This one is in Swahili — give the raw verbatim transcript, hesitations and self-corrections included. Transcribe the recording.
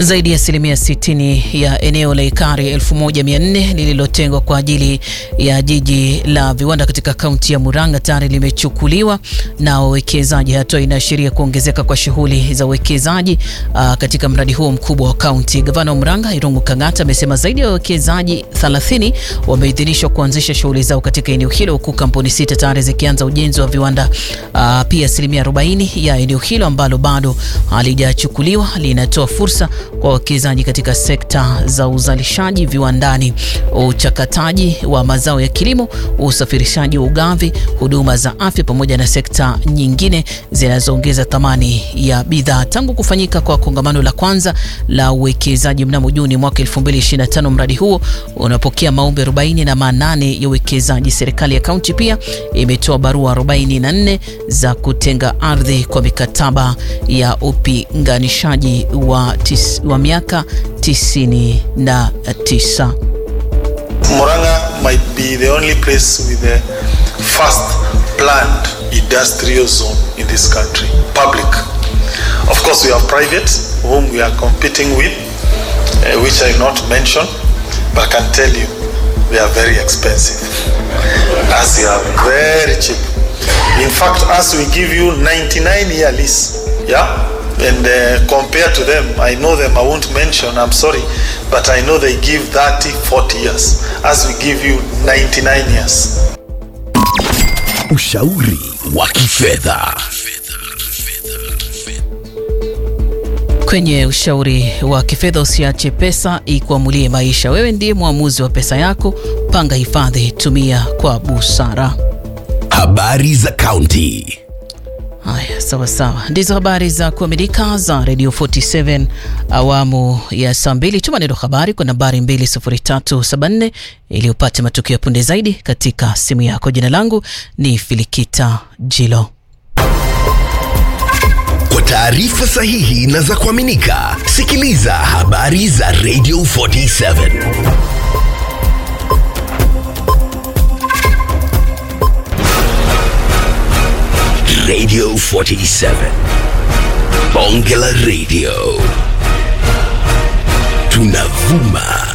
Zaidi ya asilimia sitini ya eneo la ekari elfu moja mia nne lililotengwa kwa ajili ya jiji la viwanda katika kaunti ya Murang'a tayari limechukuliwa na wawekezaji. Hatua inaashiria kuongezeka kwa shughuli za uwekezaji uh, katika mradi huo mkubwa wa kaunti. Gavana wa Murang'a Irungu Kang'ata amesema zaidi ya wawekezaji thelathini wameidhinishwa kuanzisha shughuli zao katika eneo hilo, huku kampuni sita tayari zikianza ujenzi wa viwanda. Uh, pia asilimia arobaini ya eneo hilo ambalo bado halijachukuliwa linatoa fursa kwa wawekezaji katika sekta za uzalishaji viwandani, uchakataji wa mazao ya kilimo, usafirishaji wa ugavi, huduma za afya pamoja na sekta nyingine zinazoongeza thamani ya bidhaa. Tangu kufanyika kwa kongamano la kwanza la uwekezaji mnamo Juni mwaka elfu mbili ishirini na tano, mradi huo unapokea maombi arobaini na manane ya uwekezaji. Serikali ya kaunti pia imetoa barua arobaini na nne za kutenga ardhi kwa mikataba ya upinganishaji wa, tis, wa miaka tisini na tisa. Murang'a might be the only place with the first planned industrial zone in this country, public. Of course, we have private, whom we are competing with, uh, which I not mention, but I can tell you, they are very expensive. As they are very cheap. In fact, as we give you ninety-nine year lease, yeah? And uh, compared to them, I know them, I won't mention, I'm sorry, but I know they give thirty, forty years, as we give you ninety-nine years. Ushauri wa kifedha. Kwenye ushauri wa kifedha, usiache pesa ikuamulie maisha. Wewe ndiye muamuzi wa pesa yako. Panga, hifadhi, tumia kwa busara. Habari za kaunti. Haya, sawa sawa. Ndizo habari za kuaminika za Radio forty-seven awamu ya saa mbili. Tuma neno habari kwa nambari mbili sufuri tatu saba nne ili upate matukio ya punde zaidi katika simu yako. Jina langu ni Filikita Jilo. Kwa taarifa sahihi na za kuaminika, sikiliza habari za Radio forty-seven. Radio forty-seven. Bonge la Radio. Tunavuma.